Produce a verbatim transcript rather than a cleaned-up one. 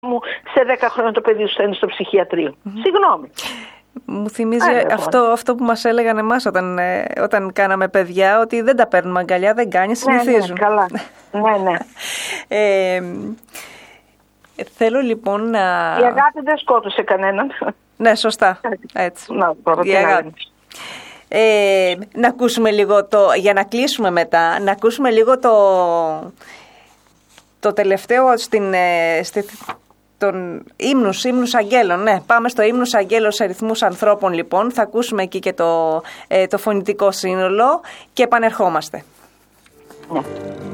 μου σε δέκα χρόνια το παιδί σου θα είναι στο ψυχιατρίο. Mm-hmm. Συγγνώμη. Μου θυμίζει Άρα, αυτό, αυτό που μας έλεγαν εμάς όταν, ε, όταν κάναμε παιδιά, ότι δεν τα παίρνουμε αγκαλιά, δεν κάνει, συνηθίζουν. Ναι, ναι, καλά. ναι, ναι. ε, θέλω λοιπόν να... Η αγάπη δεν σκότωσε κανέναν. Ναι, σωστά. Έτσι. Να, Η αγάπη. Ε, να ακούσουμε λίγο το, για να κλείσουμε μετά, να ακούσουμε λίγο το, το τελευταίο στην, στη, τον ύμνους, ύμνους αγγέλων. Ναι, πάμε στο ύμνους αγγέλων σε ρυθμούς ανθρώπων λοιπόν, θα ακούσουμε εκεί και το, το φωνητικό σύνολο και επανερχόμαστε. Ναι.